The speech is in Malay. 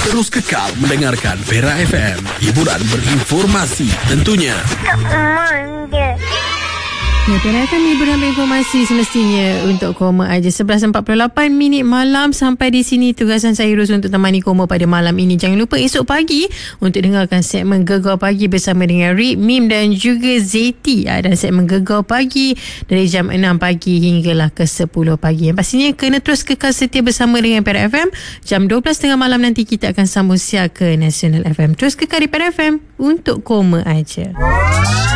Terus kekal mendengarkan Perak FM. Hiburan berinformasi tentunya. Ya, Perak FM hiburan informasi semestinya untuk Koma aja. 11.48 malam sampai di sini tugasan saya Ros untuk temani Koma pada malam ini. Jangan lupa esok pagi untuk dengarkan segmen Gegar Pagi bersama dengan Rik, Mim dan juga Zeti. Dan segmen Gegar Pagi dari jam 6 pagi hinggalah ke 10 pagi. Yang pastinya kena terus kekal setia bersama dengan Perak FM. Jam 12.30 malam nanti kita akan sambung siar ke Nasional FM. Terus kekal di Perak FM untuk Koma aja.